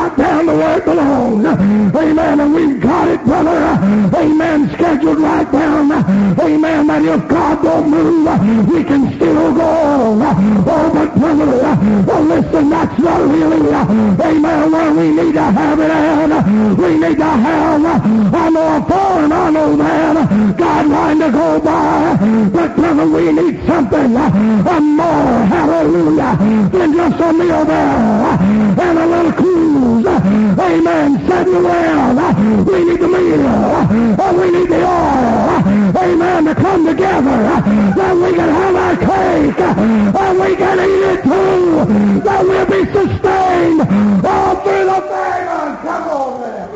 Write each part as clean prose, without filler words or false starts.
right down to where it belongs. Amen. And we've got it, brother. Amen. Scheduled right down. Amen. That if God don't move, we can still go on. Oh, but brother, listen, that's not really, amen, where we need to have it at. We need to have, I know a farm, I know that, guideline to go by. But brother, we need something more, hallelujah, than just a meal there and a little cruise. Amen. Sitting around. We need the meal. We need the oil. Amen. To come together. That we can have our cake. And we can eat it too. That we'll be sustained all through the famine. Come on there.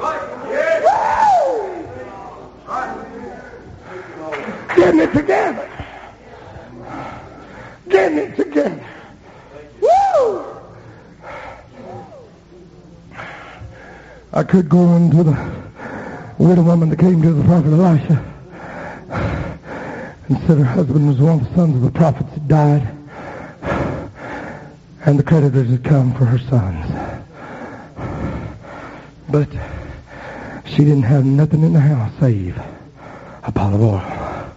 Woo! Getting it together. Getting it together. Woo! I could go into the widow woman that came to the prophet Elisha and said her husband was one of the sons of the prophets that died, and the creditors had come for her sons. But she didn't have nothing in the house save a pot of oil.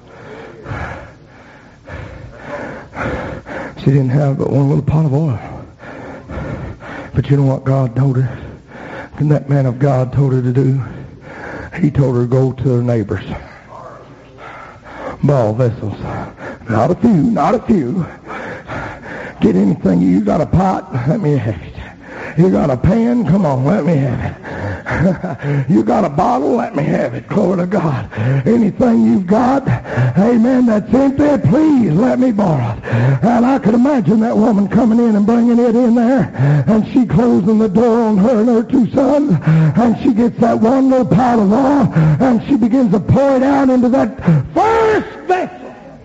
She didn't have but one little pot of oil. But you know what God told her? And that man of God told her to do? He told her to go to her neighbors. Ball vessels. Not a few, not a few. Get anything. You got a pot? Let me have it. You got a pan? Come on, let me have it. You got a bottle? Let me have it. Glory to God. Anything you've got, amen, that's empty, please let me borrow it. And I could imagine that woman coming in and bringing it in there, and she closing the door on her and her two sons, and she gets that one little pot of oil, and she begins to pour it out into that first vessel.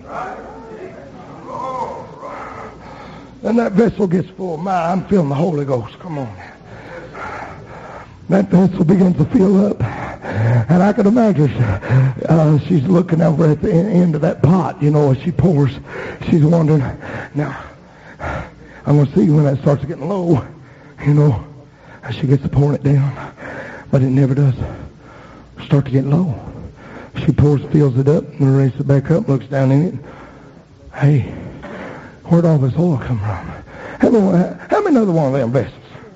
And that vessel gets full. My, I'm feeling the Holy Ghost. Come on. That vessel begins to fill up. And I can imagine she's looking over at the end of that pot, you know, as she pours. She's wondering, now, I'm going to see when that starts getting low, you know, as she gets to pouring it down. But it never does start to get low. She pours, fills it up, and raises it back up, looks down in it. Hey, where'd all this oil come from? How many another one of them vessels?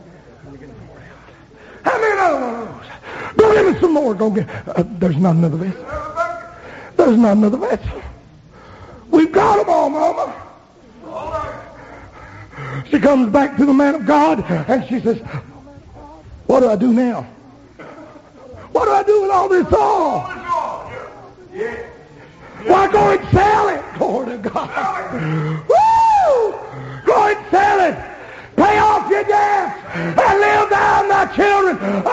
How many another one of those? Go give me some more. Go get. There's not another vessel. There's not another vessel. We've got them all, Mama. She comes back to the man of God and she says, "What do I do now? What do I do with all this oil? Why, go and sell it." Glory to God. Woo! Go and sell it. Pay off your debts and live down thy children.